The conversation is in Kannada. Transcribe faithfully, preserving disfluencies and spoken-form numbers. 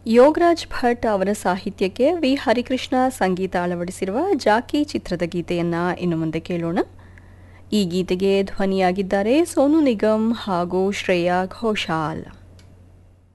ಯೋಗರಾಜ್ ಭಟ್ ಅವರ ಸಾಹಿತ್ಯಕ್ಕೆ ವಿ ಹರಿಕೃಷ್ಣ ಸಂಗೀತ ಅಳವಡಿಸಿರುವ ಜಾಕಿ ಚಿತ್ರದ ಗೀತೆಯನ್ನ ಇನ್ನು ಮುಂದೆ ಕೇಳೋಣ. ಈ ಗೀತೆಗೆ ಧ್ವನಿಯಾಗಿದ್ದಾರೆ ಸೋನು ನಿಗಮ್ ಹಾಗೂ ಶ್ರೇಯಾ ಘೋಷಾಲ್.